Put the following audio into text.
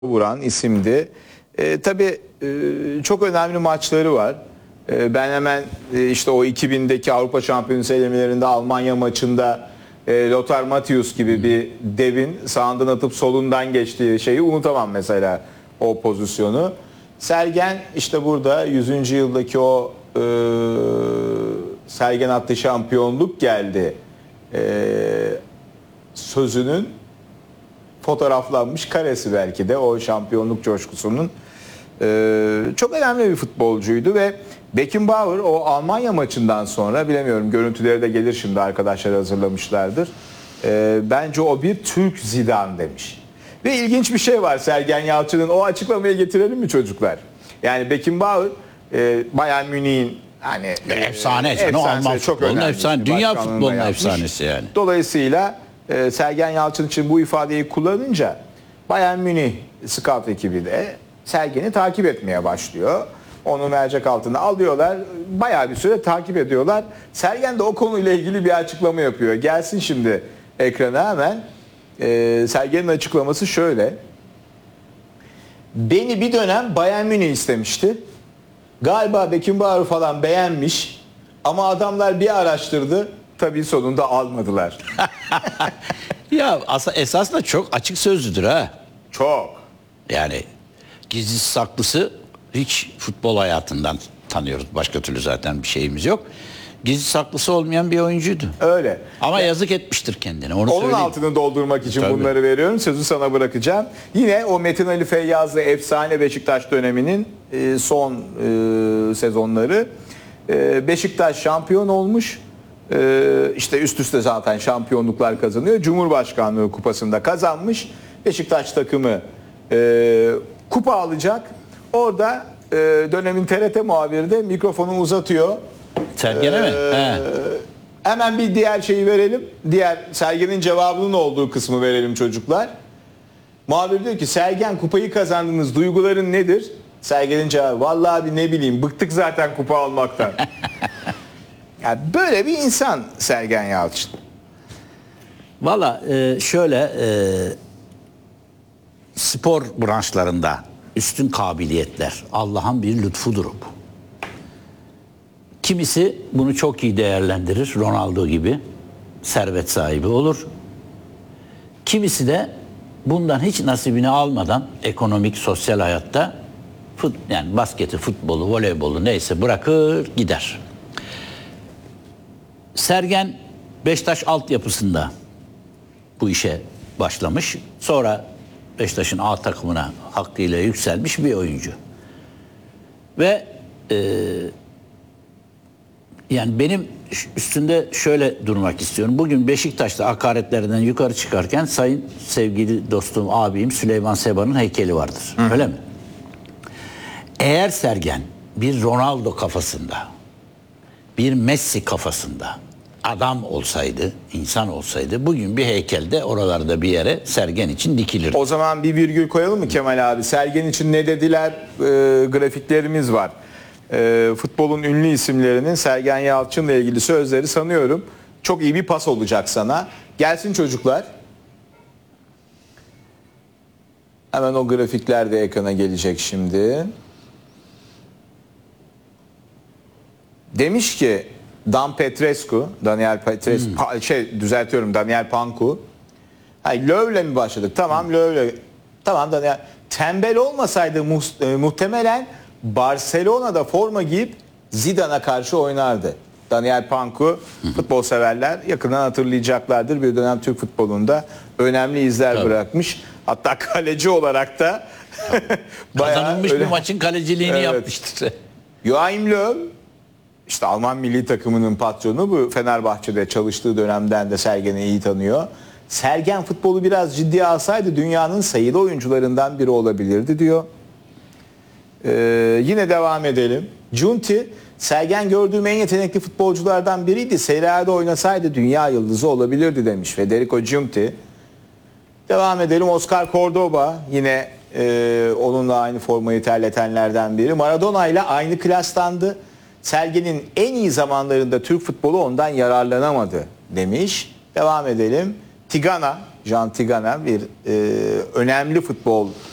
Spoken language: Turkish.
vuran isimdi. Tabii çok önemli maçları var. Ben hemen işte o 2000'deki Avrupa Şampiyonası elemelerinde Almanya maçında Lothar Matthäus gibi bir devin sağından atıp solundan geçtiği şeyi unutamam mesela, o pozisyonu. Sergen işte burada 100. yıldaki o Sergen attı şampiyonluk geldi sözünün fotoğraflanmış karesi belki de o şampiyonluk coşkusunun. Çok önemli bir futbolcuydu ve Beckenbauer o Almanya maçından sonra, bilemiyorum, görüntüleri de gelir şimdi, arkadaşlar hazırlamışlardır. Bence o bir Türk Zidane demiş. Ve ilginç bir şey var Sergen Yalçın'ın, o açıklamayı getirelim mi çocuklar? Yani Beckenbauer Bayern Münih'in hani efsane, Alman futbolunun efsane, dünya futbolunun efsanesi yani. Dolayısıyla Sergen Yalçın için bu ifadeyi kullanınca Bayern Münih scout ekibi de Sergen'i takip etmeye başlıyor. Onu mercek altına alıyorlar. Bayağı bir süre takip ediyorlar. Sergen de o konuyla ilgili bir açıklama yapıyor. Gelsin şimdi ekrana hemen. Sergen'in açıklaması şöyle. Beni bir dönem Bayern Münih istemişti. Galiba Beckenbauer falan beğenmiş. Ama adamlar bir araştırdı. Tabii sonunda almadılar. Ya esasında çok açık sözlüdür ha. Çok. Yani gizlisi saklısı hiç futbol hayatından tanıyoruz. Başka türlü zaten bir şeyimiz yok. Gizli saklısı olmayan bir oyuncuydu. Öyle. Ama yazık etmiştir kendine. Onun söyleyeyim. Altını doldurmak için Tabii. Bunları veriyorum. Sözü sana bırakacağım. Yine o Metin Ali Feyyazlı efsane Beşiktaş döneminin son sezonları. Beşiktaş şampiyon olmuş. İşte üst üste zaten şampiyonluklar kazanıyor. Cumhurbaşkanlığı kupasında kazanmış. Beşiktaş takımı kupa alacak. Orada dönemin TRT muhabiri de mikrofonu uzatıyor. Sergen'e mi? Hemen bir diğer şeyi verelim. Diğer Sergen'in cevabının olduğu kısmı verelim çocuklar. Muhabir diyor ki, Sergen kupayı kazandınız, duyguların nedir? Sergen'in cevabı, vallahi abi ne bileyim, bıktık zaten kupa almaktan. Yani böyle bir insan Sergen Yalçın. Valla şöyle spor branşlarında üstün kabiliyetler Allah'ın bir lütfudur bu. Kimisi bunu çok iyi değerlendirir, Ronaldo gibi servet sahibi olur. Kimisi de bundan hiç nasibini almadan ekonomik, sosyal hayatta yani basketi, futbolu, voleybolu neyse bırakır gider. Sergen Beşiktaş altyapısında bu işe başlamış. Sonra Beşiktaş'ın A takımına hakkıyla yükselmiş bir oyuncu. Ve yani benim üstünde şöyle durmak istiyorum. Bugün Beşiktaş'ta hakaretlerden yukarı çıkarken sayın sevgili dostum, abim Süleyman Seba'nın heykeli vardır. Hı. Öyle mi? Eğer Sergen bir Ronaldo kafasında, bir Messi kafasında adam olsaydı, insan olsaydı, bugün bir heykelde oralarda bir yere Sergen için dikilirdi. O zaman bir virgül koyalım mı Kemal abi? Sergen için ne dediler? Grafiklerimiz var. Futbolun ünlü isimlerinin Sergen Yalçın'la ilgili sözleri, sanıyorum çok iyi bir pas olacak sana. Gelsin çocuklar. Hemen o grafikler de ekrana gelecek şimdi. Demiş ki Daniel Petrescu, Daniel Panku. Hayır, Löw'le mi başladık? Tamam, Löw'le. Tamam, Daniel. Tembel olmasaydı muhtemelen Barcelona'da forma giyip Zidane'a karşı oynardı. Daniel Panku, futbol severler yakından hatırlayacaklardır. Bir dönem Türk futbolunda önemli izler bırakmış. Hatta kaleci olarak da kazanılmış bir maçın kaleciliğini yapmıştır. Joachim Löw, İşte Alman milli takımının patronu, bu Fenerbahçe'de çalıştığı dönemden de Sergen'i iyi tanıyor. Sergen futbolu biraz ciddiye alsaydı dünyanın sayılı oyuncularından biri olabilirdi diyor. Yine devam edelim. Giunti, Sergen gördüğüm en yetenekli futbolculardan biriydi. Serie A'da oynasaydı dünya yıldızı olabilirdi demiş Federico Giunti. Devam edelim. Oscar Cordoba yine onunla aynı formayı terletenlerden biri. Maradona ile aynı klastandı. Sergen'in en iyi zamanlarında Türk futbolu ondan yararlanamadı demiş. Devam edelim. Tigana, Jean Tigana bir önemli futbol